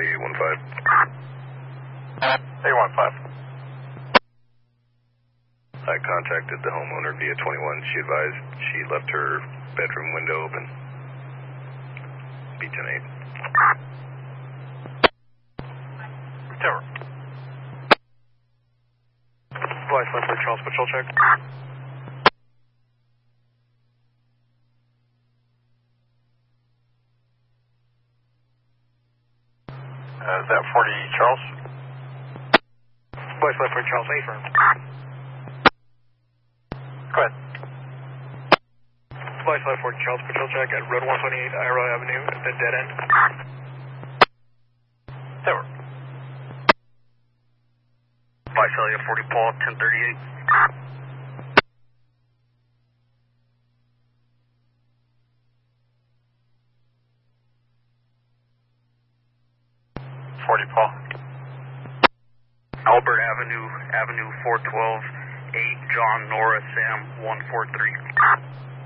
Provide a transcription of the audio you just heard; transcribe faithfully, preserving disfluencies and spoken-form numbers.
Charlie eight one five. eight one five. I contacted the homeowner via twenty-one. She advised she left her bedroom window open. B ten eight. Tower. Flight left for Charles Patrol check. Uh, is that forty Charles? Flight left for Charles, affirm. Go ahead. Flight left for Charles Patrol check at Road one twenty-eight Ira Avenue at the dead end. Tower. Flight Charlie at forty Paul, ten thirty-eight. forty Paul. Albert Avenue, Avenue four twelve, eight John Nora Sam one four three.